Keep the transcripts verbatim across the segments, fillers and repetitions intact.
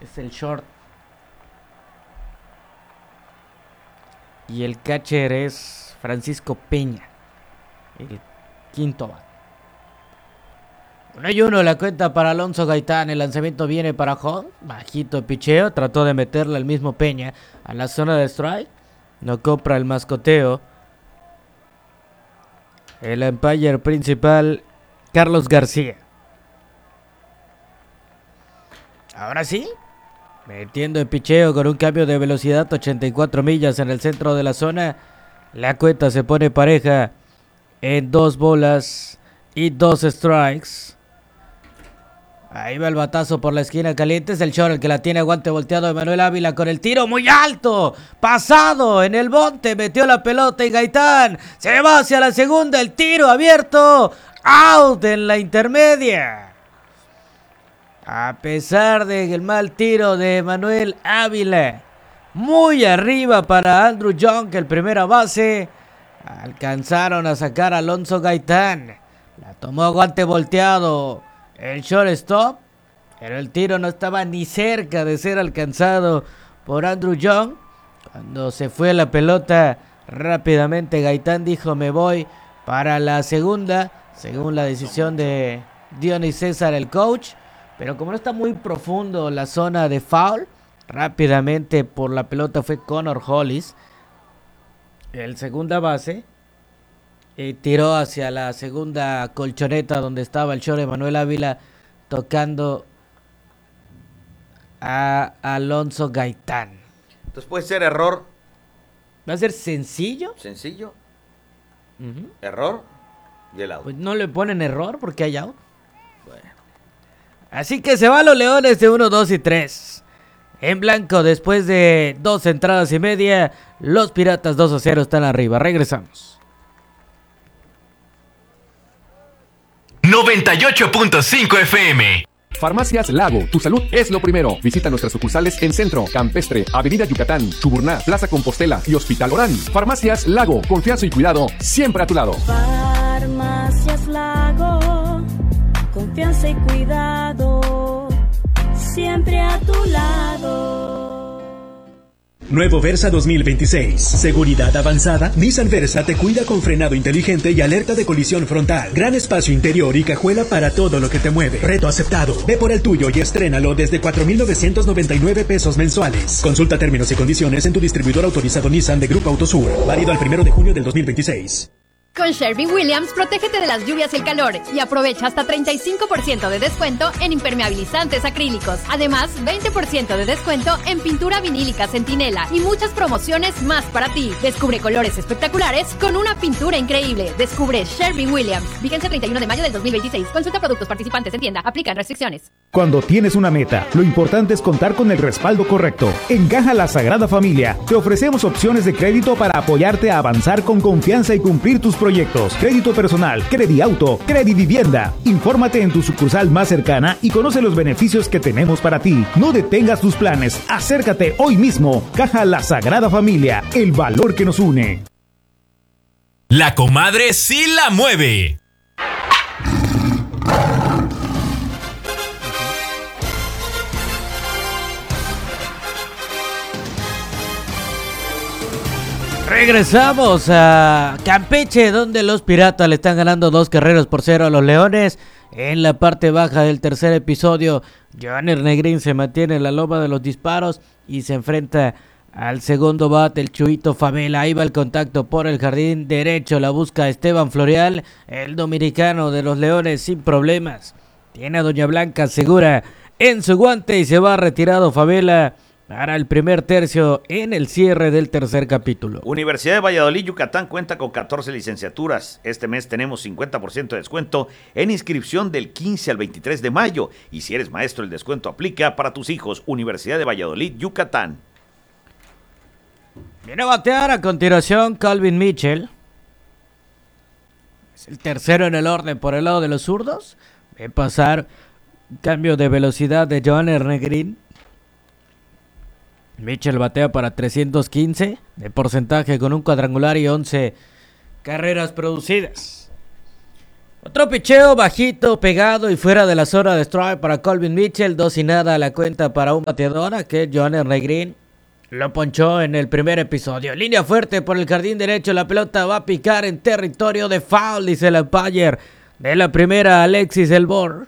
es el short. Y el catcher es Francisco Peña, el quinto bat. uno y uno la cuenta para Alonso Gaitán. El lanzamiento viene para home. Bajito de picheo. Trató de meterle al mismo Peña a la zona de strike. No compra el mascoteo. El umpire principal, Carlos García. Ahora sí. Metiendo el picheo con un cambio de velocidad. ochenta y cuatro millas en el centro de la zona. La cuenta se pone pareja en dos bolas y dos strikes. Ahí va el batazo por la esquina caliente. Es el short el que la tiene, guante volteado de Manuel Ávila con el tiro muy alto. Pasado en el monte. Metió la pelota y Gaitán se va hacia la segunda. El tiro abierto. Out en la intermedia. A pesar del mal tiro de Manuel Ávila. Muy arriba para Andrew Young, el primera base. Alcanzaron a sacar a Alonso Gaitán. La tomó guante volteado el shortstop, pero el tiro no estaba ni cerca de ser alcanzado por Andrew Young. Cuando se fue la pelota, rápidamente Gaitán dijo: me voy para la segunda, según la decisión de Dionis César, el coach. Pero como no está muy profundo la zona de foul, rápidamente por la pelota fue Connor Hollis, el segunda base. Y tiró hacia la segunda colchoneta donde estaba el short de Manuel Ávila, tocando a Alonso Gaitán. Entonces puede ser error. ¿Va a ser sencillo? Sencillo. Uh-huh. Error y el out. Pues no le ponen error porque hay out. Bueno. Así que se van los Leones de uno, dos y tres. En blanco después de dos entradas y media. Los Piratas dos a cero están arriba. Regresamos. noventa y ocho punto cinco F M. Farmacias Lago, tu salud es lo primero. Visita nuestras sucursales en Centro, Campestre, Avenida Yucatán, Chuburná, Plaza Compostela y Hospital Orán. Farmacias Lago, confianza y cuidado siempre a tu lado. Farmacias Lago, confianza y cuidado siempre a tu lado. Nuevo Versa dos mil veintiséis. Seguridad avanzada. Nissan Versa te cuida con frenado inteligente y alerta de colisión frontal. Gran espacio interior y cajuela para todo lo que te mueve. Reto aceptado. Ve por el tuyo y estrénalo desde cuatro mil novecientos noventa y nueve pesos mensuales. Consulta términos y condiciones en tu distribuidor autorizado Nissan de Grupo Autosur. Válido al primero de junio del dos mil veintiséis. Con Sherwin-Williams, protégete de las lluvias y el calor y aprovecha hasta treinta y cinco por ciento de descuento en impermeabilizantes acrílicos. Además, veinte por ciento de descuento en pintura vinílica Centinela y muchas promociones más para ti. Descubre colores espectaculares con una pintura increíble. Descubre Sherwin-Williams. Vigencia treinta y uno de mayo del dos mil veintiséis. Consulta productos participantes en tienda. Aplican restricciones. Cuando tienes una meta, lo importante es contar con el respaldo correcto. En Caja La Sagrada Familia te ofrecemos opciones de crédito para apoyarte a avanzar con confianza y cumplir tus proyectos. Crédito personal, Crediauto, Credivivienda. Infórmate en tu sucursal más cercana y conoce los beneficios que tenemos para ti. No detengas tus planes. Acércate hoy mismo. Caja La Sagrada Familia, el valor que nos une. La comadre sí la mueve. Regresamos a Campeche, donde los Piratas le están ganando dos carreras por cero a los Leones. En la parte baja del tercer episodio, Johanner Negrín se mantiene en la loma de los disparos y se enfrenta al segundo bate, el Chuito Favela. Ahí va el contacto por el jardín derecho, la busca Esteban Florial, el dominicano de los Leones, sin problemas. Tiene a Doña Blanca segura en su guante y se va retirado Favela para el primer tercio en el cierre del tercer capítulo. Universidad de Valladolid, Yucatán cuenta con catorce licenciaturas. Este mes tenemos cincuenta por ciento de descuento en inscripción del quince al veintitrés de mayo. Y si eres maestro, el descuento aplica para tus hijos. Universidad de Valladolid, Yucatán. Viene a batear a continuación Calvin Mitchell. Es el tercero en el orden por el lado de los zurdos. Ve pasar cambio de velocidad de Johanner Negrín. Mitchell batea para trescientos quince de porcentaje con un cuadrangular y once carreras producidas. Otro picheo bajito, pegado y fuera de la zona de strike para Colvin Mitchell. Dos y nada a la cuenta para un bateador, que es Johanner Negrín. Lo ponchó en el primer episodio. Línea fuerte por el jardín derecho. La pelota va a picar en territorio de foul, dice el umpire. De la primera, Alexis Elbor.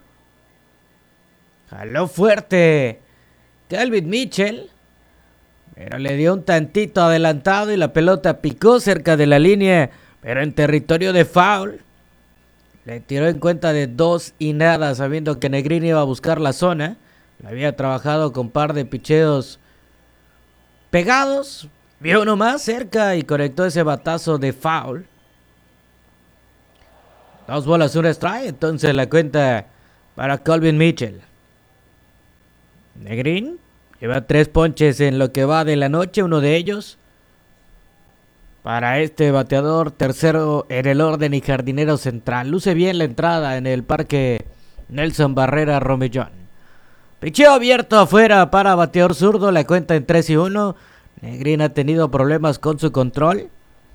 Jaló fuerte Colvin Mitchell, pero le dio un tantito adelantado y la pelota picó cerca de la línea, pero en territorio de foul. Le tiró en cuenta de dos y nada, sabiendo que Negrín iba a buscar la zona. Le había trabajado con par de picheos pegados. Vio uno más cerca y conectó ese batazo de foul. Dos bolas, un strike. Entonces la cuenta para Colvin Mitchell. Negrín lleva tres ponches en lo que va de la noche. Uno de ellos para este bateador, tercero en el orden y jardinero central. Luce bien la entrada en el parque Nelson Barrera Romellón. Picheo abierto afuera para bateador zurdo. La cuenta en tres y uno. Negrín ha tenido problemas con su control.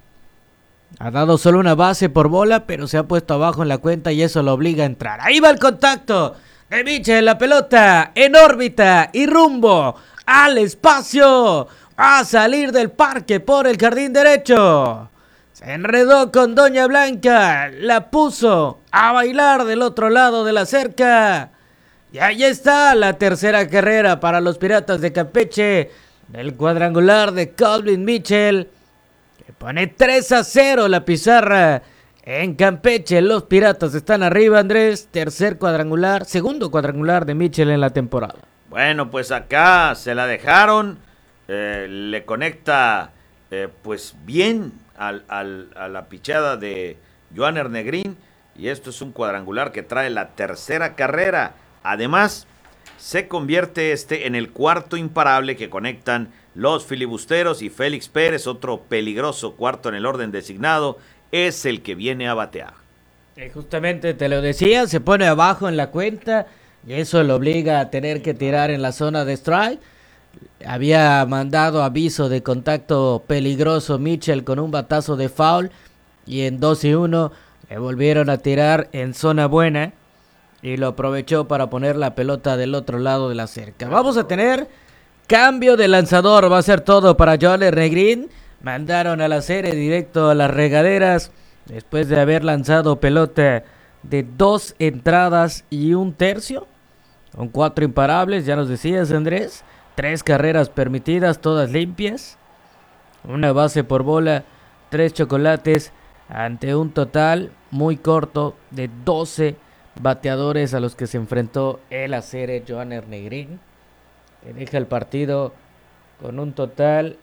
Ha dado solo una base por bola, pero se ha puesto abajo en la cuenta y eso lo obliga a entrar. Ahí va el contacto de Mitchell, la pelota en órbita y rumbo al espacio. A salir del parque por el jardín derecho. Se enredó con Doña Blanca. La puso a bailar del otro lado de la cerca. Y ahí está la tercera carrera para los Piratas de Campeche. Del cuadrangular de Colvin Mitchell, que pone tres a cero la pizarra en Campeche. Los Piratas están arriba, Andrés. Tercer cuadrangular, segundo cuadrangular de Mitchell en la temporada. Bueno, pues acá se la dejaron. Eh, le conecta eh, pues bien al, al, a la pichada de Johanner Negrín. Y esto es un cuadrangular que trae la tercera carrera. Además, se convierte este en el cuarto imparable que conectan los filibusteros, y Félix Pérez, otro peligroso cuarto en el orden designado, es el que viene a batear. Eh, justamente te lo decía, se pone abajo en la cuenta y eso lo obliga a tener que tirar en la zona de strike. Había mandado aviso de contacto peligroso Mitchell con un batazo de foul y en dos y uno le volvieron a tirar en zona buena. Y lo aprovechó para poner la pelota del otro lado de la cerca. Vamos a tener cambio de lanzador. Va a ser todo para Johanner Negrín. Mandaron a la serie directo a las regaderas. Después de haber lanzado pelota de dos entradas y un tercio. Con cuatro imparables, ya nos decías, Andrés. Tres carreras permitidas, todas limpias. Una base por bola, tres chocolates. Ante un total muy corto de doce bateadores a los que se enfrentó el acere Johanner Negrín, que deja el partido con un total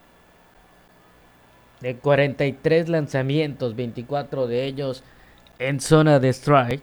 de cuarenta y tres lanzamientos, veinticuatro de ellos en zona de strike.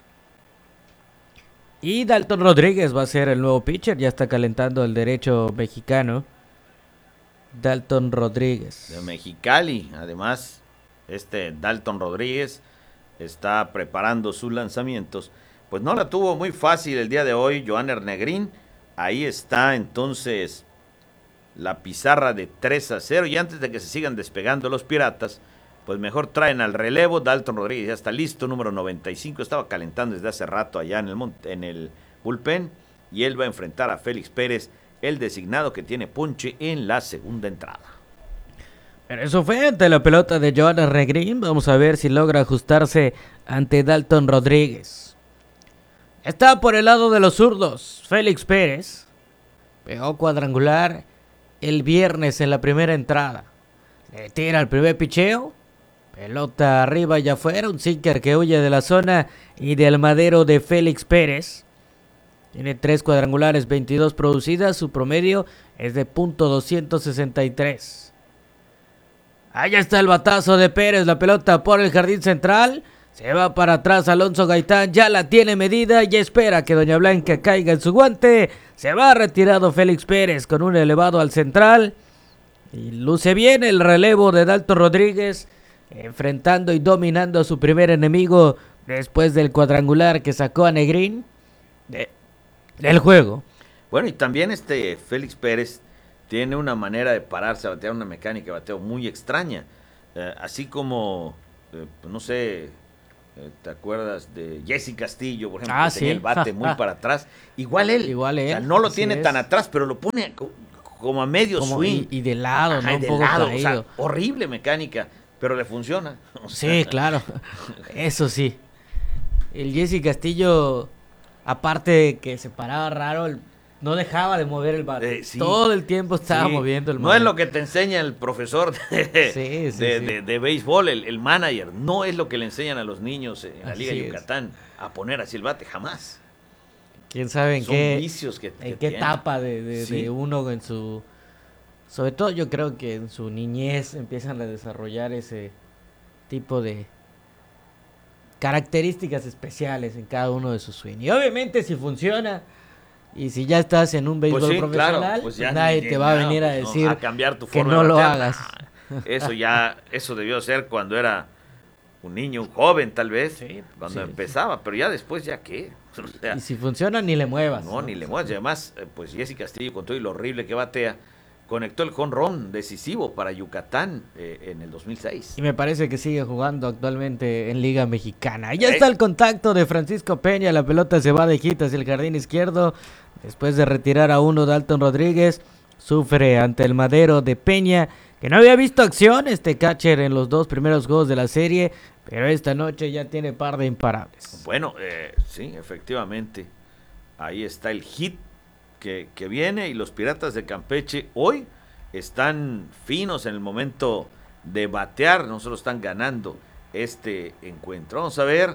Y Dalton Rodríguez va a ser el nuevo pitcher, ya está calentando el derecho mexicano. Dalton Rodríguez. De Mexicali, además, este Dalton Rodríguez está preparando sus lanzamientos. Pues no la tuvo muy fácil el día de hoy Johanner Negrín. Ahí está entonces la pizarra de tres a cero. Y antes de que se sigan despegando los Piratas, pues mejor traen al relevo. Dalton Rodríguez ya está listo, número noventa y cinco. Estaba calentando desde hace rato allá en el, monte, en el bullpen. Y él va a enfrentar a Félix Pérez, el designado que tiene ponche en la segunda entrada. Pero eso fue ante la pelota de Johanner Negrín. Vamos a ver si logra ajustarse ante Dalton Rodríguez. Está por el lado de los zurdos. Félix Pérez pegó cuadrangular el viernes en la primera entrada. Le tira el primer picheo. Pelota arriba y afuera. Un sinker que huye de la zona y del madero de Félix Pérez. Tiene tres cuadrangulares, veintidós producidas. Su promedio es de punto doscientos sesenta y tres. Allá está el batazo de Pérez, la pelota por el jardín central. Se va para atrás Alonso Gaitán, ya la tiene medida y espera que Doña Blanca caiga en su guante. Se va retirado Félix Pérez con un elevado al central. Y luce bien el relevo de Dalton Rodríguez, enfrentando y dominando a su primer enemigo después del cuadrangular que sacó a Negrín de, del juego. Bueno, y también este Félix Pérez tiene una manera de pararse a batear, una mecánica de bateo muy extraña. Eh, así como, eh, no sé, Eh, ¿Te acuerdas de Jesse Castillo, por ejemplo? Ah, que tenía sí. el bate muy para atrás. Igual él. Igual él. O sea, no lo así tiene es. tan atrás, pero lo pone co- como a medio Como swing. y, y de lado, Ajá, ¿no? y Un de poco lado, caído. o sea, horrible mecánica, pero le funciona. O Sí, sea, claro. Eso sí. El Jesse Castillo, aparte de que se paraba raro, el- no dejaba de mover el bate. Eh, sí. Todo el tiempo estaba sí, moviendo el No bate. es lo que te enseña el profesor de, Sí, sí, de, sí. de- de béisbol, el, el manager. No es lo que le enseñan a los niños en la Así Liga de es. Yucatán a poner así el bate, jamás. Quién sabe en Son qué, vicios que, que en qué tienen. etapa de, de- Sí. de uno en su... Sobre todo yo creo que en su niñez empiezan a desarrollar ese tipo de características especiales en cada uno de sus swing. Y obviamente si funciona y si ya estás en un béisbol Pues sí, profesional, claro, pues pues ya nadie ni- te va a no, venir a pues no, decir a cambiar tu que forma no de lo batear. hagas. Nah, Eso ya, eso debió ser cuando era un niño, un joven tal vez, Sí, cuando sí. empezaba, pero ya después ya qué. O sea, Y si funciona, ni le muevas. no, ni le muevas. Y además, eh, pues Jesse Castillo, con todo y lo horrible que batea, conectó el jonrón decisivo para Yucatán eh, en el dos mil seis. Y me parece que sigue jugando actualmente en Liga Mexicana. Ya ¿Eh? está el contacto de Francisco Peña. La pelota se va de hit hacia el jardín izquierdo. Después de retirar a uno, Dalton Rodríguez sufre ante el madero de Peña, que no había visto acción este catcher en los dos primeros juegos de la serie, pero esta noche ya tiene par de imparables. Bueno, eh, sí, efectivamente. Ahí está el hit que, que viene y los Piratas de Campeche hoy están finos en el momento de batear. No solo están ganando este encuentro. Vamos a ver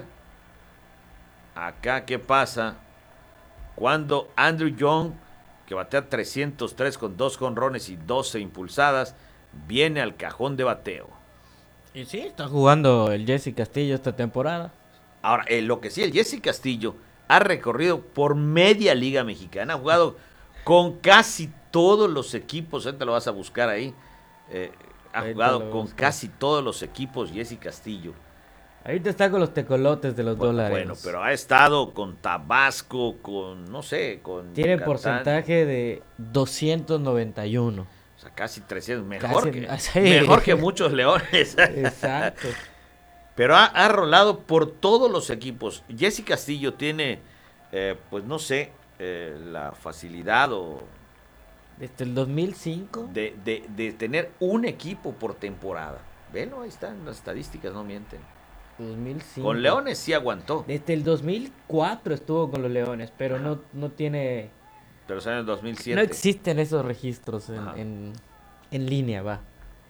acá qué pasa cuando Andrew Young, que batea trescientos tres con dos jonrones y doce impulsadas, viene al cajón de bateo. Y sí, está jugando el Jesse Castillo esta temporada. Ahora, eh, lo que sí, el Jesse Castillo ha recorrido por media liga mexicana, ha jugado con casi todos los equipos, ahorita lo vas a buscar ahí, eh, ha Ahorita jugado lo con busco. casi todos los equipos Jesse Castillo. Ahorita está con los tecolotes de los Bueno, dólares. bueno, pero ha estado con Tabasco, con, no sé, con Tiene Yucatán, porcentaje de doscientos noventa y uno. o sea, casi trescientos, mejor, Casi- que, sí. mejor que muchos leones. Exacto. Pero ha, ha rolado por todos los equipos. Jesse Castillo tiene, eh, pues no sé, eh, la facilidad o Desde el dos mil cinco. de, de, de tener un equipo por temporada. Velo, ahí están las estadísticas, no mienten. dos mil cinco. Con Leones sí aguantó, Desde el dos mil cuatro estuvo con los Leones, pero no, no tiene... pero salió en el dos mil siete. No existen esos registros en, Ajá. en, en línea, va.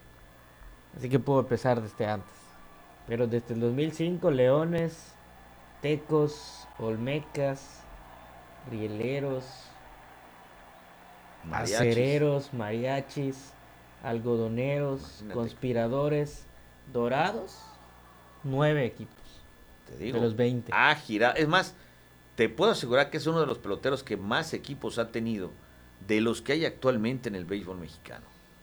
Así que pudo empezar desde antes. Pero desde el dos mil cinco, Leones, Tecos, Olmecas, Rieleros, Mariachis. Acereros, Mariachis, Algodoneros, Imagínate. Conspiradores, Dorados, nueve equipos. Te digo, de los veinte. ha girado. Es más, te puedo asegurar que es uno de los peloteros que más equipos ha tenido de los que hay actualmente en el béisbol mexicano.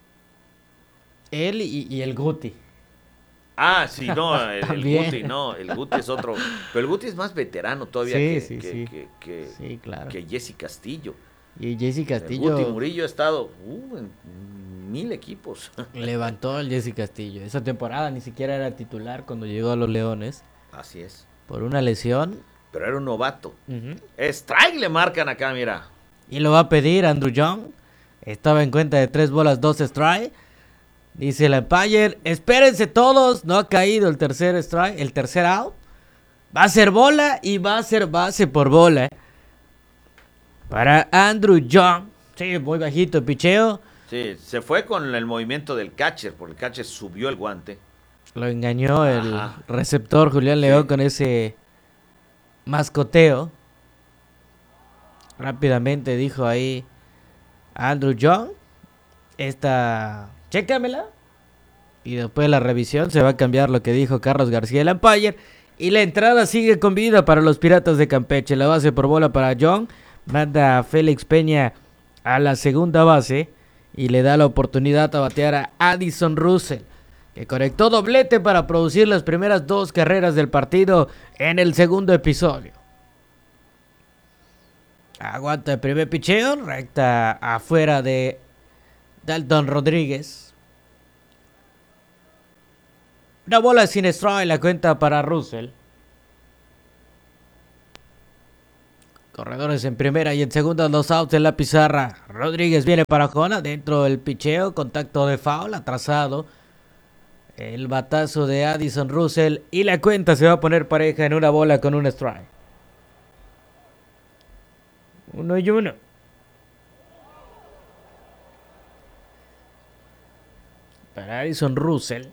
Él y, y el Guti. Ah, sí, no, el, el También. Guti, no, el Guti es otro. Pero el Guti es más veterano todavía Sí, que, sí, que, sí. que- que- Sí, claro. que Jesse Castillo. Y Jesse El Castillo Guti Murillo ha estado uh, en mil equipos. levantó al Jesse Castillo. Esa temporada ni siquiera era titular cuando llegó a los Leones. Así es. Por una lesión. Pero era un novato. Strike le marcan acá, mira. Y lo va a pedir Andrew Young. Estaba en cuenta de tres bolas, dos strike. Dice el umpire, espérense todos, no ha caído el tercer strike, el tercer out. Va a ser bola y va a ser base por bola. Para Andrew Young. Sí, muy bajito el picheo. Sí, se fue con el movimiento del catcher, porque el catcher subió el guante. Lo engañó el Ajá. receptor Julián León Sí. con ese mascoteo. Rápidamente dijo ahí Andrew Young, esta, chécamela. Y después de la revisión se va a cambiar lo que dijo Carlos García, el umpire. Y la entrada sigue con vida para los Piratas de Campeche. La base por bola para Young. Manda a Félix Peña a la segunda base. Y le da la oportunidad a batear a Addison Russell, que conectó doblete para producir las primeras dos carreras del partido en el segundo episodio. Aguanta el primer picheo, recta afuera de Dalton Rodríguez. Una bola sin strike, la cuenta para Russell. Corredores en primera y en segunda, los outs en la pizarra. Rodríguez viene para Jona, dentro del picheo, contacto de foul, atrasado. El batazo de Addison Russell y la cuenta se va a poner pareja en una bola con un strike. Uno y uno. Para Addison Russell.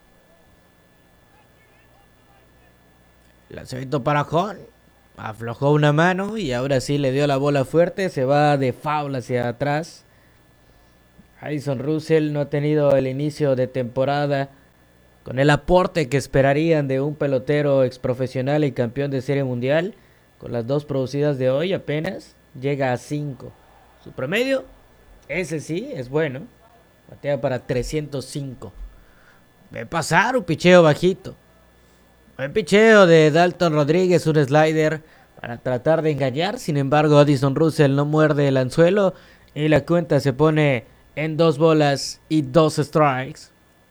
Lanzamiento para Jona. Aflojó una mano y ahora sí le dio la bola fuerte. Se va de foul hacia atrás. Addison Russell no ha tenido el inicio de temporada con el aporte que esperarían de un pelotero exprofesional y campeón de Serie Mundial. Con las dos producidas de hoy apenas llega a cinco. Su promedio, ese sí, es bueno. Batea para trescientos cinco. Ve pasar un picheo bajito. Buen picheo de Dalton Rodríguez, un slider para tratar de engañar. Sin embargo, Addison Russell no muerde el anzuelo y la cuenta se pone en dos bolas y dos strikes.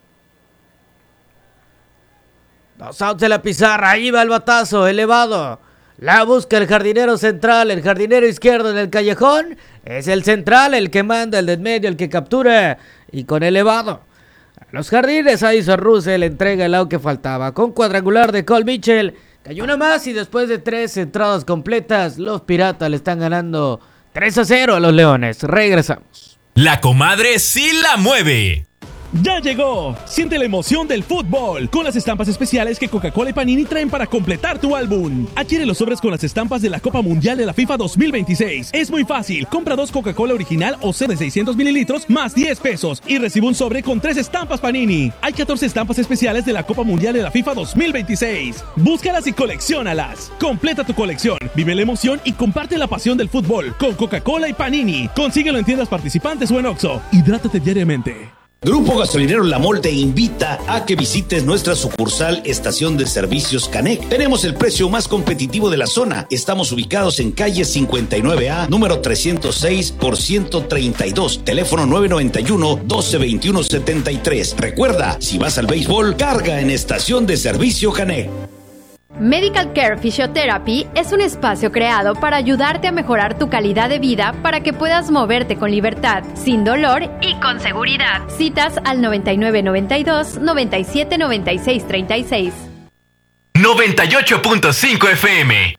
Dos outs de la pizarra, ahí va el batazo, elevado. La busca el jardinero central, el jardinero izquierdo en el callejón. Es el central el que manda, el de en medio, el que captura. Y con elevado. Los jardines, Addison Russell entrega el out que faltaba. Con cuadrangular de Cole Mitchell. Cayó una más y después de tres entradas completas, los Piratas le están ganando tres a cero a los Leones. Regresamos. La comadre sí la mueve. ¡Ya llegó! Siente la emoción del fútbol con las estampas especiales que Coca-Cola y Panini traen para completar tu álbum. Adquiere los sobres con las estampas de la Copa Mundial de la FIFA dos mil veintiséis. Es muy fácil. Compra dos Coca-Cola original o C de seiscientos mililitros más diez pesos y recibe un sobre con tres estampas Panini. Hay catorce estampas especiales de la Copa Mundial de la FIFA dos mil veintiséis. Búscalas y colecciónalas. Completa tu colección, vive la emoción y comparte la pasión del fútbol con Coca-Cola y Panini. Consíguelo en tiendas participantes o en Oxxo. Hidrátate diariamente. Grupo Gasolinero La Mol te invita a que visites nuestra sucursal Estación de Servicios Canec. Tenemos el precio más competitivo de la zona. Estamos ubicados en calle cincuenta y nueve A, número trescientos seis por ciento treinta y dos, teléfono nueve nueve uno, doce veintiuno setenta y tres. Recuerda, si vas al béisbol, carga en Estación de Servicio Canec. Medical Care Physiotherapy es un espacio creado para ayudarte a mejorar tu calidad de vida para que puedas moverte con libertad, sin dolor y con seguridad. Citas al noventa y nueve noventa y dos, noventa y siete noventa y seis treinta y seis. noventa y ocho punto cinco F M.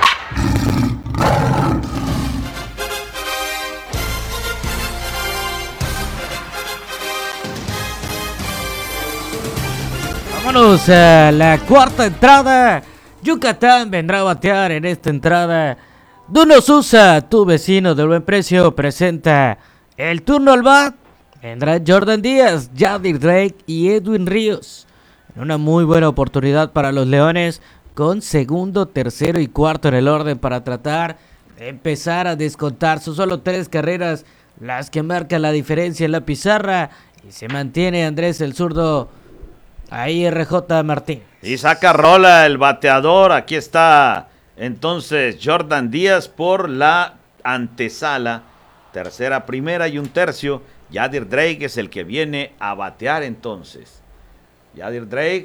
Vámonos a la cuarta entrada. Yucatán vendrá a batear en esta entrada. Duno Sousa, tu vecino de buen precio, presenta el turno al bat. Vendrá Jordan Díaz, Yadir Drake y Edwin Ríos. Una muy buena oportunidad para los Leones, con segundo, tercero y cuarto en el orden para tratar de empezar a descontar. Son solo tres carreras las que marcan la diferencia en la pizarra. Y se mantiene Andrés el zurdo. Ahí R J Martín. Y saca rola el bateador. Aquí está entonces Jordan Díaz por la antesala. Tercera, primera y un tercio. Yadir Drake es el que viene a batear entonces. Yadir Drake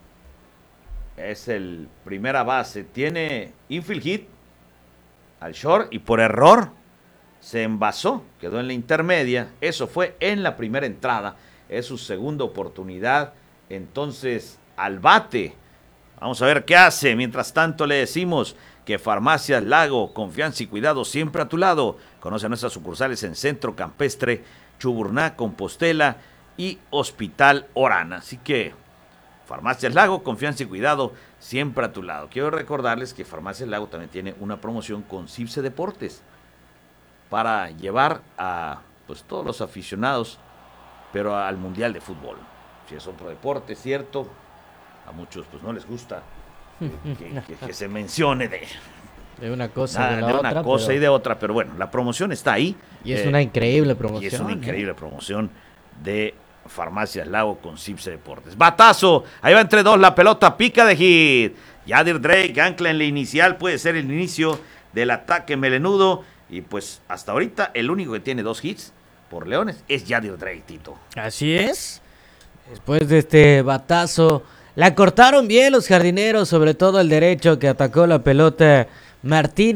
es el primera base. Tiene infield hit al short y por error se envasó. Quedó en la intermedia. Eso fue en la primera entrada. Es su segunda oportunidad. Entonces, al bate. Vamos a ver qué hace. Mientras tanto, le decimos que Farmacias Lago, confianza y cuidado siempre a tu lado. Conoce nuestras sucursales en Centro Campestre, Chuburná, Compostela y Hospital Orana. Así que, Farmacias Lago, confianza y cuidado siempre a tu lado. Quiero recordarles que Farmacias Lago también tiene una promoción con Cipse Deportes para llevar a pues todos los aficionados, pero al Mundial de Fútbol. Si es otro deporte, cierto, a muchos pues no les gusta que, que, que se mencione de, de una cosa, nada, de, la de otra, una cosa pero... y de otra, pero bueno, la promoción está ahí. Y es eh, una increíble promoción. Y es una ¿eh? increíble promoción de Farmacias Lago con Cipse Deportes. Batazo, ahí va entre dos, la pelota pica de hit. Yadir Drake ancla en la inicial, puede ser el inicio del ataque melenudo. Y pues hasta ahorita el único que tiene dos hits por Leones es Yadir Drake, Tito. Así es. Después de este batazo, la cortaron bien los jardineros, sobre todo el derecho que atacó la pelota Martini.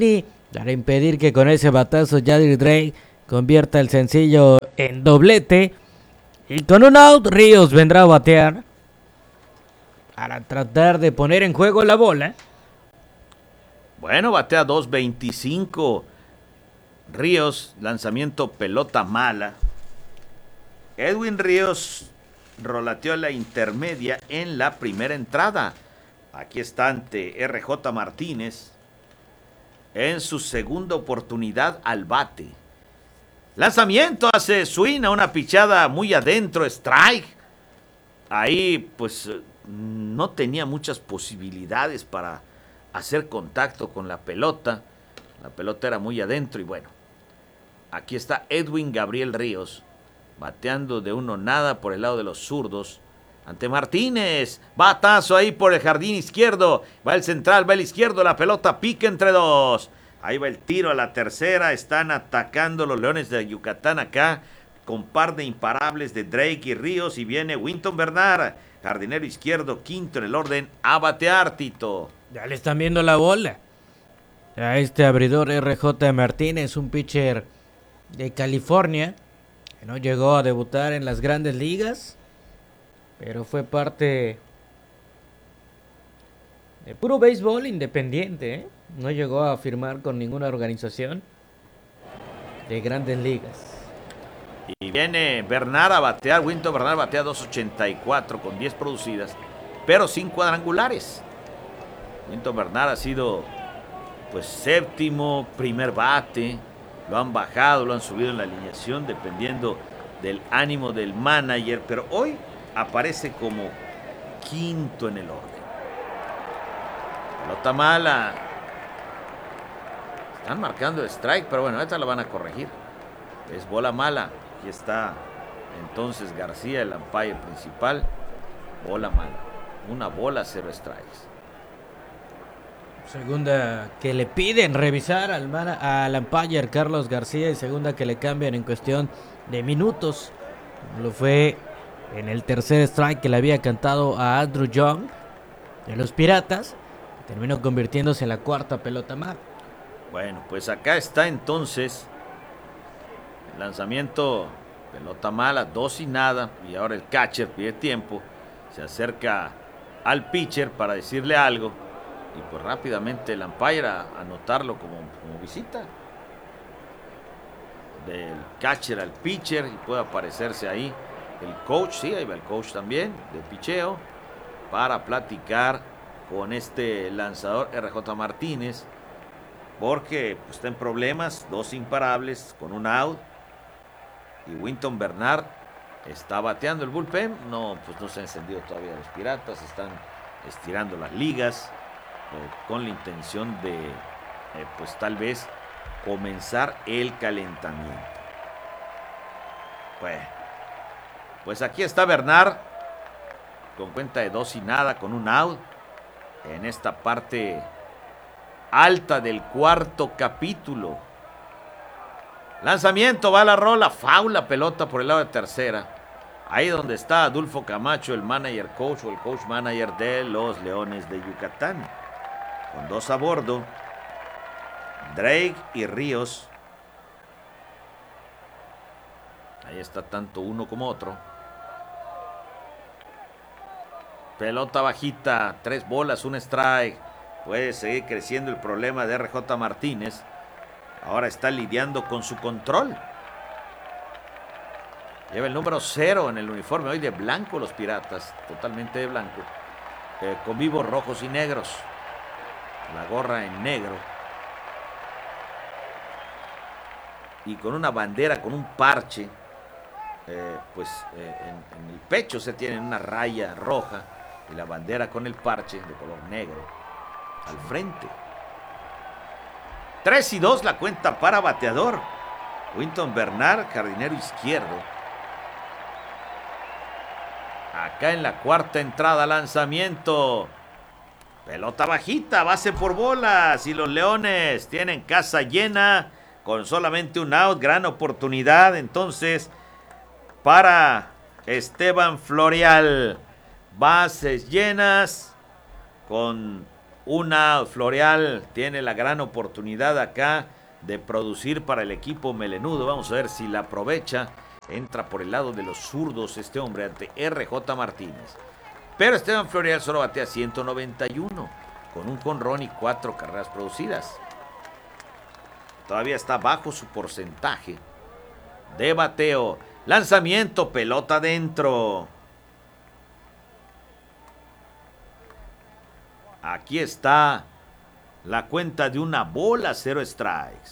para impedir que con ese batazo Yadir Drake convierta el sencillo en doblete. Y con un out, Ríos vendrá a batear para tratar de poner en juego la bola. Bueno, batea dos veinticinco. Ríos, lanzamiento pelota mala. Edwin Ríos rolateó la intermedia en la primera entrada. Aquí está ante R J Martínez en su segunda oportunidad al bate. Lanzamiento, hace swing a una pichada muy adentro, strike. Ahí pues no tenía muchas posibilidades para hacer contacto con la pelota. La pelota era muy adentro y bueno. Aquí está Edwin Gabriel Ríos bateando de uno nada por el lado de los zurdos. Ante Martínez, batazo ahí por el jardín izquierdo, va el central, va el izquierdo, la pelota pica entre dos. Ahí va el tiro a la tercera, están atacando los Leones de Yucatán acá, con par de imparables de Drake y Ríos, y viene Winton Bernard, jardinero izquierdo, quinto en el orden, a batear, Tito. Ya le están viendo la bola a este abridor R J Martínez, un pitcher de California, que no llegó a debutar en las grandes ligas, pero fue parte de puro béisbol independiente, ¿eh? No llegó a firmar con ninguna organización de grandes ligas. Y viene Bernard a batear, Winton Bernard batea dos ochenta y cuatro con diez producidas, pero sin cuadrangulares. Winton Bernard ha sido pues séptimo, primer bate, lo han bajado, lo han subido en la alineación dependiendo del ánimo del manager, pero hoy aparece como quinto en el orden. Pelota mala. Están marcando el strike, pero bueno, esta la van a corregir. Es bola mala. Aquí está entonces García, el umpire principal. Bola mala. Una bola, cero strikes. Segunda que le piden revisar al, al umpire Carlos García y segunda que le cambian en cuestión de minutos. Lo fue en el tercer strike que le había cantado a Andrew Young de los Piratas. Terminó convirtiéndose en la cuarta pelota mala. Bueno, pues acá está entonces el lanzamiento, pelota mala, dos y nada. Y ahora el catcher pide tiempo. Se acerca al pitcher para decirle algo. Y pues rápidamente el umpire a anotarlo como, como visita. Del catcher al pitcher y puede aparecerse ahí el coach, sí, ahí va el coach también, de picheo, para platicar con este lanzador R J Martínez, porque pues, está en problemas, dos imparables con un out, y Winton Bernard está bateando el bullpen, no, pues no se han encendido todavía los Piratas, están estirando las ligas, eh, con la intención de, eh, pues tal vez, comenzar el calentamiento. Bueno, pues aquí está Bernard con cuenta de dos y nada, con un out en esta parte alta del cuarto capítulo. Lanzamiento, va la rola, foul la pelota por el lado de tercera. Ahí donde está Adolfo Camacho, el manager coach o el coach manager de los Leones de Yucatán. Con dos a bordo, Drake y Ríos. Ahí está tanto uno como otro. Pelota bajita, tres bolas, un strike. Puede seguir creciendo el problema de R J Martínez. Ahora está lidiando con su control. Lleva el número cero en el uniforme hoy de blanco los Piratas. Totalmente de blanco. Eh, con vivos rojos y negros. La gorra en negro. Y con una bandera, con un parche. Eh, pues eh, en, en el pecho se tiene una raya roja. Y la bandera con el parche de color negro al frente. tres y dos la cuenta para bateador. Winton Bernard, jardinero izquierdo. Acá en la cuarta entrada, lanzamiento. Pelota bajita, base por bolas. Y los Leones tienen casa llena con solamente un out. Gran oportunidad entonces para Esteban Florial. Bases llenas con Una Florial tiene la gran oportunidad acá de producir para el equipo melenudo. Vamos a ver si la aprovecha. Entra por el lado de los zurdos este hombre ante R J Martínez. Pero Esteban Florial solo batea ciento noventa y uno con un jonrón y cuatro carreras producidas. Todavía está bajo su porcentaje de bateo. Lanzamiento, pelota adentro. Aquí está la cuenta de una bola, cero strikes.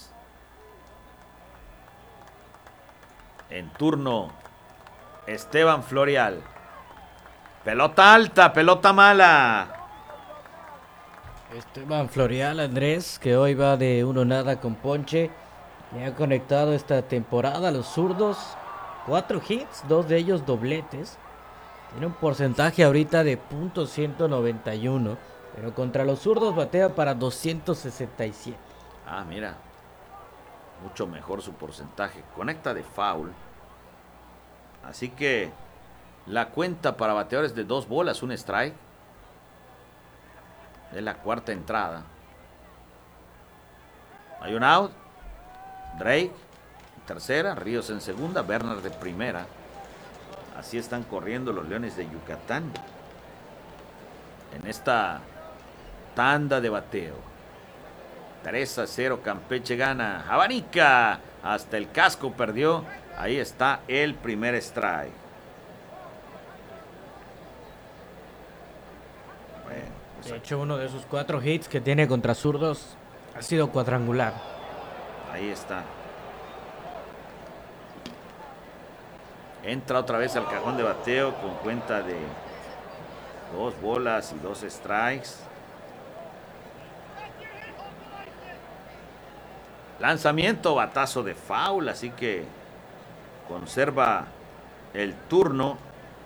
En turno, Esteban Florial. Pelota alta, pelota mala. Esteban Florial, Andrés, que hoy va de uno nada con ponche. Le ha conectado esta temporada a los zurdos. Cuatro hits, dos de ellos dobletes. Tiene un porcentaje ahorita de punto ciento noventa y uno. Pero contra los zurdos batea para doscientos sesenta y siete. Ah, mira. Mucho mejor su porcentaje. Conecta de foul. Así que la cuenta para bateadores de dos bolas, un strike. Es la cuarta entrada. Hay un out. Drake en tercera, Ríos en segunda, Bernard de primera. Así están corriendo los Leones de Yucatán en esta tanda de bateo. tres a cero, Campeche gana. Abanica, hasta el casco perdió. Ahí está el primer strike. Bueno, pues de hecho, uno de sus cuatro hits que tiene contra zurdos ha sido cuadrangular. Ahí está. Entra otra vez al cajón de bateo con cuenta de dos bolas y dos strikes. Lanzamiento, batazo de foul, así que conserva el turno.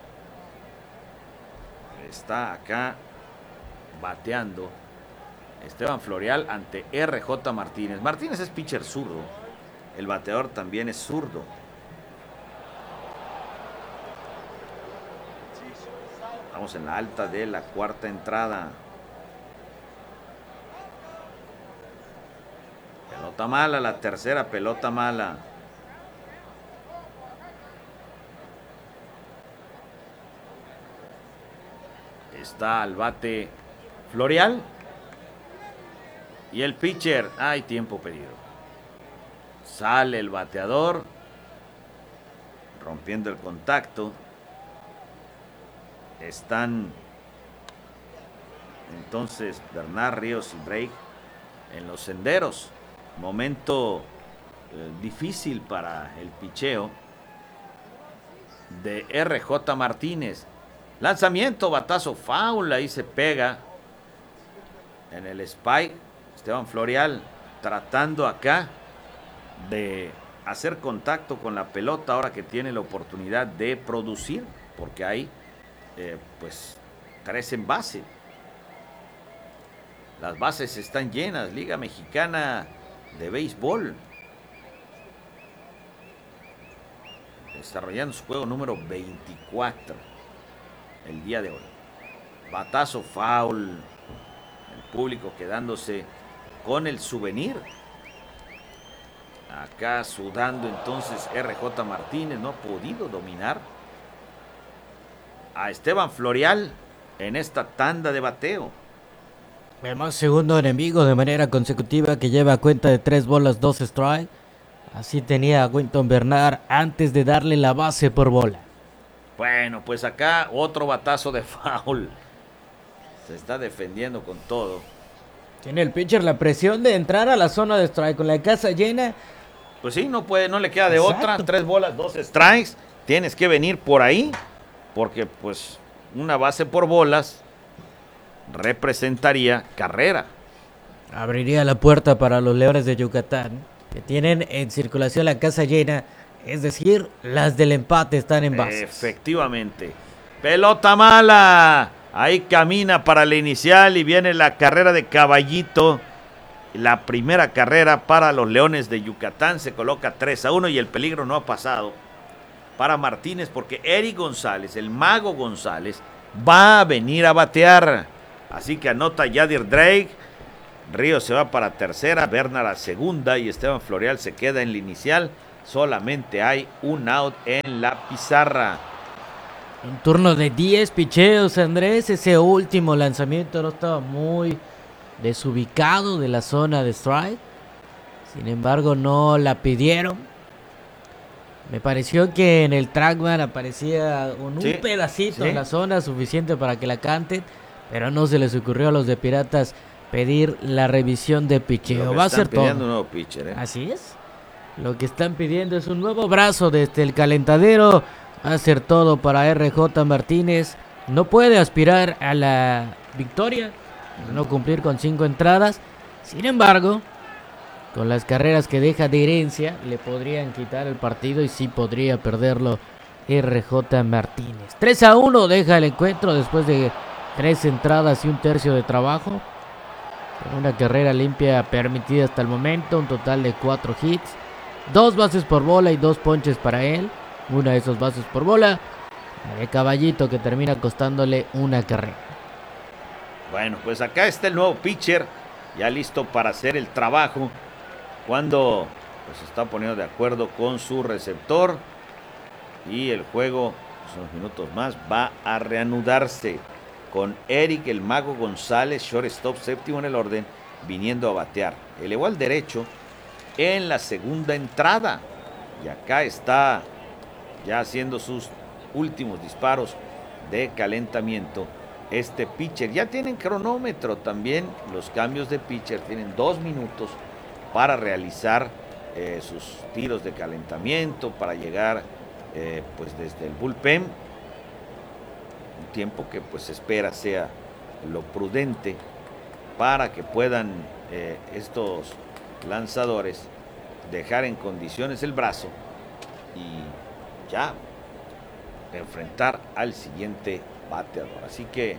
Está acá bateando Esteban Florial ante R J Martínez. Martínez es pitcher zurdo. El bateador también es zurdo. Estamos en la alta de la cuarta entrada. Pelota mala, la tercera pelota mala. Está al bate Florial. Y el pitcher, hay tiempo pedido. Sale el bateador, rompiendo el contacto. Están entonces Bernard, Ríos y Drake en los senderos. Momento eh, difícil para el picheo de R J Martínez. Lanzamiento, batazo, foul, ahí se pega en el spike. Esteban Florial tratando acá de hacer contacto con la pelota ahora que tiene la oportunidad de producir, porque hay eh, pues tres en base. Las bases están llenas. Liga Mexicana de Béisbol desarrollando su juego número veinticuatro el día de hoy. Batazo, foul. El público quedándose con el souvenir. Acá sudando entonces R J Martínez. No ha podido dominar a Esteban Florial en esta tanda de bateo. Vemos segundo enemigo de manera consecutiva que lleva cuenta de tres bolas, dos strikes. Así tenía a Winton Bernard antes de darle la base por bola. Bueno, pues acá otro batazo de foul. Se está defendiendo con todo. Tiene el pitcher la presión de entrar a la zona de strike con la casa llena. Pues sí, no puede, no le queda de Exacto. otra. Tres bolas, dos strikes. Tienes que venir por ahí. Porque pues una base por bolas representaría carrera. Abriría la puerta para los Leones de Yucatán, que tienen en circulación la casa llena. Es decir, las del empate están en bases. Efectivamente. Pelota mala. Ahí camina para la inicial y viene la carrera de Caballito. La primera carrera para los Leones de Yucatán. Se coloca tres a uno y el peligro no ha pasado para Martínez porque Eric González, el mago González, va a venir a batear. Así que anota Yadir Drake. Ríos se va para tercera, Bernard a segunda y Esteban Florial se queda en la inicial. Solamente hay un out en la pizarra. Un turno de diez picheos, Andrés. Ese último lanzamiento no estaba muy desubicado de la zona de strike. Sin embargo, no la pidieron. Me pareció que en el trackman aparecía un, Sí, un pedacito sí. en la zona suficiente para que la canten, pero no se les ocurrió a los de Piratas pedir la revisión de Lo picheo. que Va a están ser todo. pidiendo un nuevo pitcher, ¿eh? Así es. Lo que están pidiendo es un nuevo brazo desde el calentadero. Va a ser todo para R J Martínez. No puede aspirar a la victoria, no cumplir con cinco entradas. Sin embargo, con las carreras que deja de herencia, le podrían quitar el partido y sí podría perderlo R J Martínez. tres a uno deja el encuentro después de tres entradas y un tercio de trabajo. Con una carrera limpia permitida hasta el momento, un total de cuatro hits, dos bases por bola y dos ponches para él. Una de esas bases por bola de Caballito, que termina costándole una carrera. Bueno, pues acá está el nuevo pitcher, ya listo para hacer el trabajo, cuando pues, se está poniendo de acuerdo con su receptor y el juego, pues, unos minutos más, va a reanudarse con Eric el Mago González, shortstop, séptimo en el orden, viniendo a batear. Elevó al derecho en la segunda entrada y acá está ya haciendo sus últimos disparos de calentamiento. Este pitcher, ya tienen cronómetro también, los cambios de pitcher tienen dos minutos para realizar eh, sus tiros de calentamiento, para llegar eh, pues desde el bullpen, un tiempo que pues se espera sea lo prudente para que puedan eh, estos lanzadores dejar en condiciones el brazo y ya enfrentar al siguiente bateador. Así que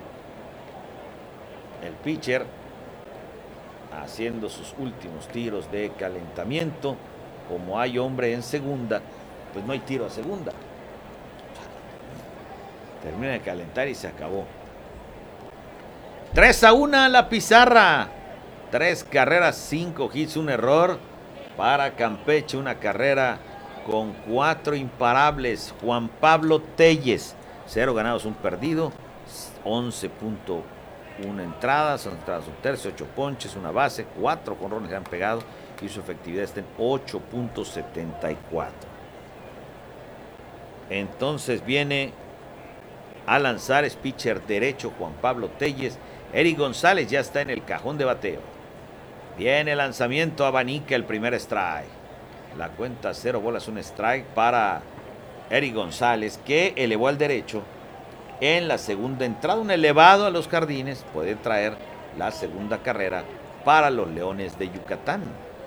el pitcher haciendo sus últimos tiros de calentamiento. Como hay hombre en segunda, pues no hay tiro a segunda. Termina de calentar y se acabó. tres a uno la pizarra. Tres carreras, cinco hits, un error para Campeche. Una carrera con cuatro imparables. Juan Pablo Telles, cero ganados, un perdido, once punto uno entradas, entradas un tercio, ocho ponches, una base, cuatro jonrones le han pegado y su efectividad está en ocho punto setenta y cuatro. Entonces viene a lanzar, es pitcher derecho Juan Pablo Telles. Eric González ya está en el cajón de bateo. Viene el lanzamiento, abanica el primer strike. La cuenta cero bolas, un strike para Eric González, que elevó al derecho en la segunda entrada. Un elevado a los jardines puede traer la segunda carrera para los Leones de Yucatán.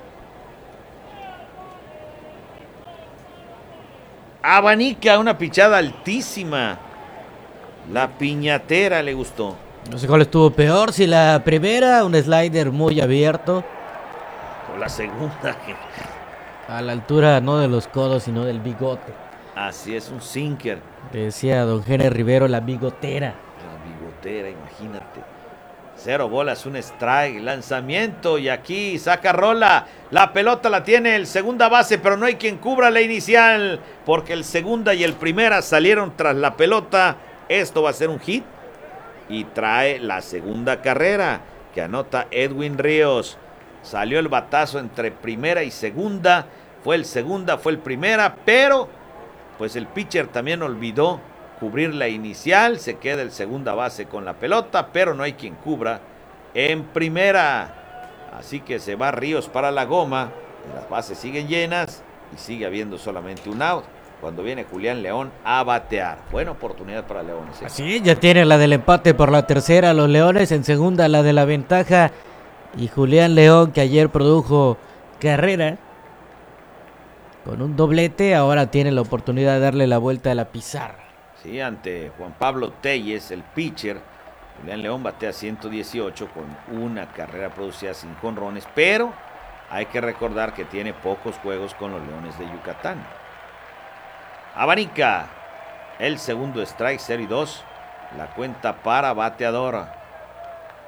Abanica, una pichada altísima. La piñatera le gustó. No sé cuál estuvo peor, si la primera, un slider muy abierto. O la segunda. A la altura no de los codos, sino del bigote. Así es, un sinker. Decía don Henry Rivero, la bigotera. La bigotera, imagínate. Cero bolas, un strike, lanzamiento y aquí saca rola. La pelota la tiene el segunda base, pero no hay quien cubra la inicial, porque el segunda y el primera salieron tras la pelota. Esto va a ser un hit y trae la segunda carrera que anota Edwin Ríos. Salió el batazo entre primera y segunda. Fue el segunda, fue el primera, pero pues el pitcher también olvidó cubrir la inicial. Se queda el segunda base con la pelota, pero no hay quien cubra en primera. Así que se va Ríos para la goma. Las bases siguen llenas y sigue habiendo solamente un out cuando viene Julián León a batear. Buena oportunidad para Leones, ¿eh? Así, ya tiene la del empate por la tercera los Leones, en segunda la de la ventaja. Y Julián León, que ayer produjo carrera con un doblete, ahora tiene la oportunidad de darle la vuelta a la pizarra. Sí, ante Juan Pablo Telles, el pitcher. Julián León batea ciento dieciocho con una carrera producida sin jonrones, pero hay que recordar que tiene pocos juegos con los Leones de Yucatán. Abanica, el segundo strike, cero y dos. La cuenta para bateador.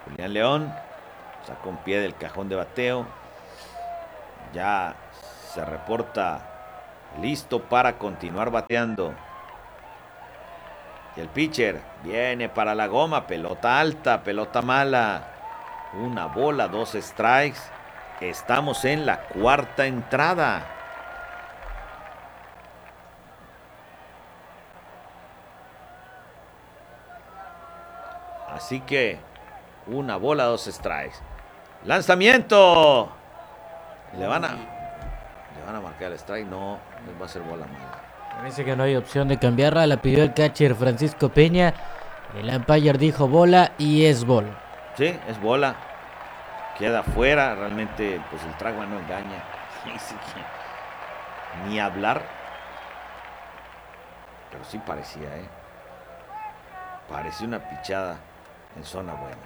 Julián León sacó un pie del cajón de bateo. Ya se reporta listo para continuar bateando. Y el pitcher viene para la goma. Pelota alta, pelota mala. Una bola, dos strikes. Estamos en la cuarta entrada. Así que una bola, dos strikes. ¡Lanzamiento! Le van a, le van a marcar el strike. No, les va a ser bola mala. Parece que no hay opción de cambiarla. La pidió el catcher Francisco Peña. El umpire dijo bola y es bola. Sí, es bola. Queda fuera. Realmente, pues el trago no engaña. Ni hablar. Pero sí parecía, ¿eh? Parecía una pichada en zona buena.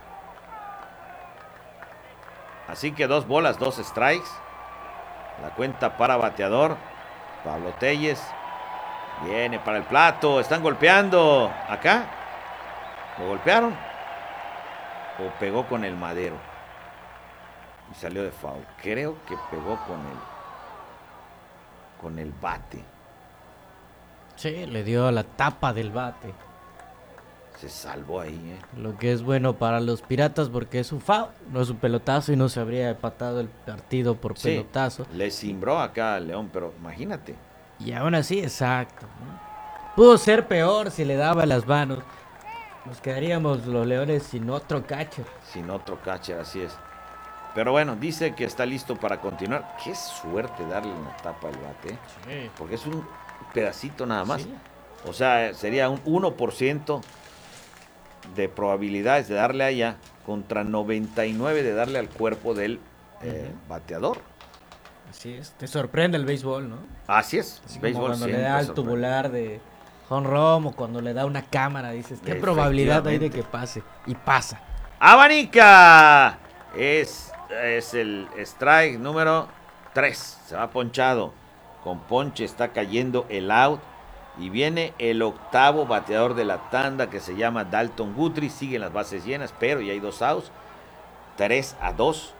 Así que dos bolas, dos strikes. La cuenta para bateador. Pablo Telles. Viene para el plato. Están golpeando. Acá. ¿Lo golpearon? ¿O pegó con el madero? Y salió de foul. Creo que pegó con el con el bate. Sí, le dio a la tapa del bate. Se salvó ahí, ¿eh? Lo que es bueno para los Piratas porque es un foul, no es un pelotazo y no se habría empatado el partido por Sí, pelotazo. le cimbró acá al León, pero imagínate. Y aún así, exacto, ¿no? Pudo ser peor si le daba las manos. Nos quedaríamos los Leones sin otro catcher. Sin otro catcher, así es. Pero bueno, dice que está listo para continuar. Qué suerte darle una tapa al bate, ¿eh? Sí. Porque es un pedacito nada más. Sí. O sea, sería un uno por ciento de probabilidades de darle allá contra noventa y nueve de darle al cuerpo del eh, uh-huh. bateador. Así es. Te sorprende el béisbol, ¿no? Así es. Así béisbol como cuando le siempre da al sorprende. tubular de jonrón o cuando le da una cámara, dices, ¿qué probabilidad hay de que pase? Y pasa. ¡Abanica! Es, es el strike número tres. Se va ponchado. Con ponche está cayendo el out. Y viene el octavo bateador de la tanda que se llama Dalton Guthrie. Siguen las bases llenas, pero ya hay dos outs. tres a dos.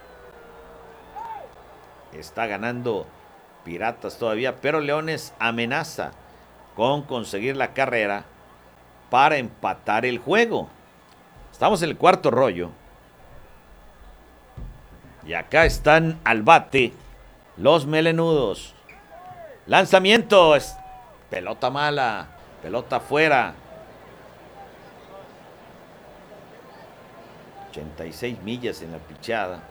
Está ganando Piratas todavía, pero Leones amenaza con conseguir la carrera para empatar el juego. Estamos en el cuarto rollo. Y acá están al bate los melenudos. Lanzamiento. Es pelota mala. Pelota afuera. ochenta y seis millas en la pichada.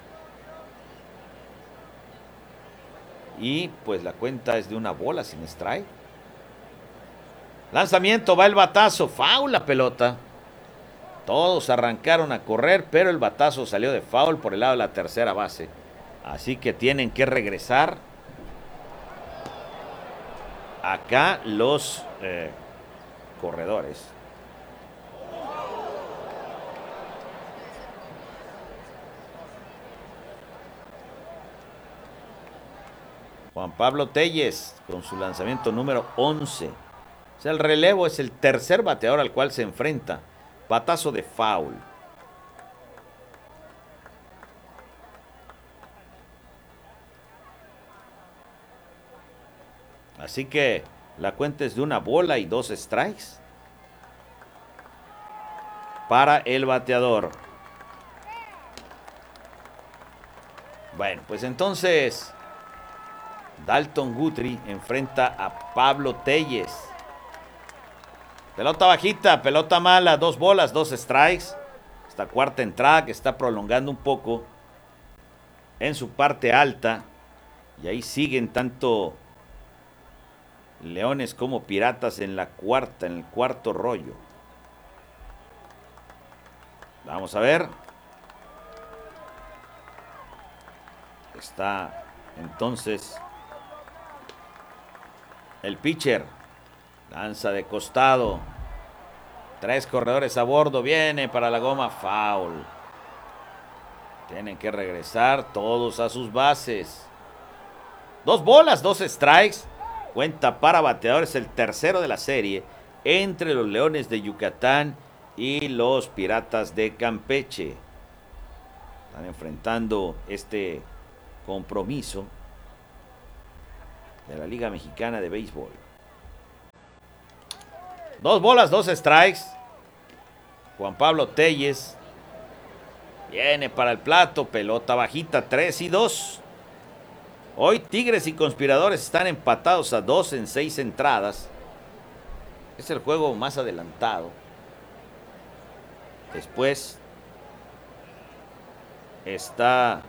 Y pues la cuenta es de una bola sin strike. Lanzamiento, va el batazo. Foul la pelota. Todos arrancaron a correr, pero el batazo salió de foul por el lado de la tercera base. Así que tienen que regresar acá los eh, corredores. Juan Pablo Telles con su lanzamiento número once. O sea, el relevo es el tercer bateador al cual se enfrenta. Batazo de foul. Así que la cuenta es de una bola y dos strikes para el bateador. Bueno, pues entonces Dalton Guthrie enfrenta a Pablo Telles. Pelota bajita, pelota mala, dos bolas, dos strikes. Esta cuarta entrada que está prolongando un poco en su parte alta. Y ahí siguen tanto Leones como Piratas en la cuarta, en el cuarto rollo. Vamos a ver. Está entonces el pitcher. Lanza de costado. Tres corredores a bordo. Viene para la goma. Foul. Tienen que regresar todos a sus bases. Dos bolas, dos strikes. Cuenta para bateadores, el tercero de la serie entre los Leones de Yucatán y los Piratas de Campeche. Están enfrentando este compromiso de la Liga Mexicana de Béisbol. Dos bolas, dos strikes. Juan Pablo Telles viene para el plato, pelota bajita, tres y dos. Hoy Tigres y Conspiradores están empatados a dos en seis entradas. Es el juego más adelantado. Después está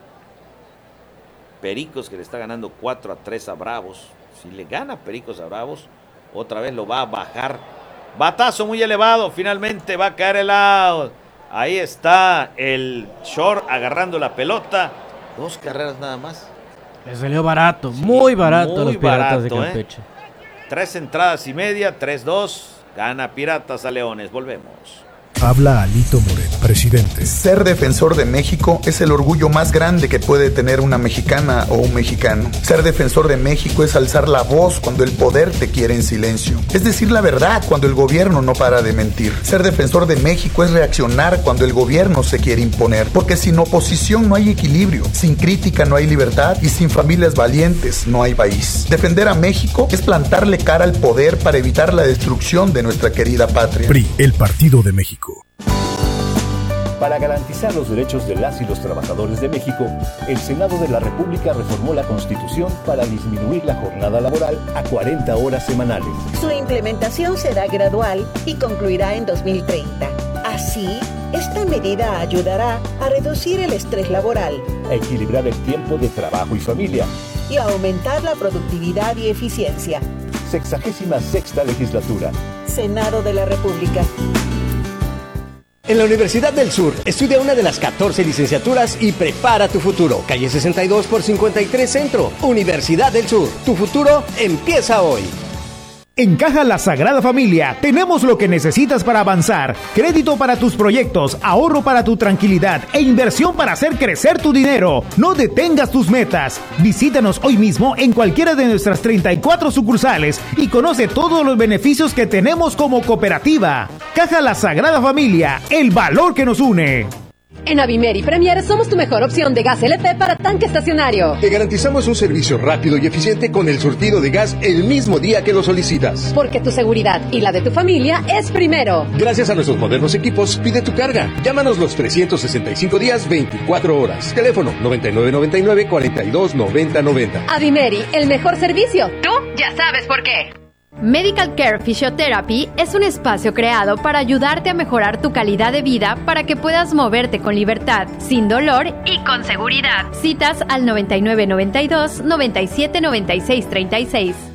Pericos, que le está ganando cuatro a tres a Bravos. Si le gana Pericos a Bravos, otra vez lo va a bajar. Batazo muy elevado, finalmente va a caer el out. Ahí está el short agarrando la pelota. Dos carreras nada más. Le salió barato, sí, muy barato muy los Piratas barato, de Campeche. ¿eh? Tres entradas y media, tres dos. Gana Piratas a Leones. Volvemos. Habla Alito Moreno, presidente. Ser defensor de México es el orgullo más grande que puede tener una mexicana o un mexicano. Ser defensor de México es alzar la voz cuando el poder te quiere en silencio. Es decir la verdad cuando el gobierno no para de mentir. Ser defensor de México es reaccionar cuando el gobierno se quiere imponer. Porque sin oposición no hay equilibrio, sin crítica no hay libertad y sin familias valientes no hay país. Defender a México es plantarle cara al poder para evitar la destrucción de nuestra querida patria. P R I, el Partido de México. Para garantizar los derechos de las y los trabajadores de México, el Senado de la República reformó la Constitución para disminuir la jornada laboral a cuarenta horas semanales. Su implementación será gradual y concluirá en dos mil treinta. Así, esta medida ayudará a reducir el estrés laboral, a equilibrar el tiempo de trabajo y familia y a aumentar la productividad y eficiencia. Sexagésima sexta legislatura. Senado de la República. En la Universidad del Sur, estudia una de las catorce licenciaturas y prepara tu futuro. Calle sesenta y dos por cincuenta y tres Centro. Universidad del Sur. Tu futuro empieza hoy. En Caja La Sagrada Familia tenemos lo que necesitas para avanzar. Crédito para tus proyectos, ahorro para tu tranquilidad e inversión para hacer crecer tu dinero. No detengas tus metas. Visítanos hoy mismo en cualquiera de nuestras treinta y cuatro sucursales y conoce todos los beneficios que tenemos como cooperativa. Caja La Sagrada Familia, el valor que nos une. En Avimeri Premier somos tu mejor opción de gas L P para tanque estacionario. Te garantizamos un servicio rápido y eficiente con el surtido de gas el mismo día que lo solicitas. Porque tu seguridad y la de tu familia es primero. Gracias a nuestros modernos equipos, pide tu carga. Llámanos los trescientos sesenta y cinco días, veinticuatro horas. Teléfono noventa y nueve noventa y nueve, cuarenta y dos noventa noventa. Avimeri, el mejor servicio. Tú ya sabes por qué. Medical Care Physiotherapy es un espacio creado para ayudarte a mejorar tu calidad de vida para que puedas moverte con libertad, sin dolor y con seguridad. Citas al noventa y nueve noventa y dos, noventa y siete noventa y seis treinta y seis.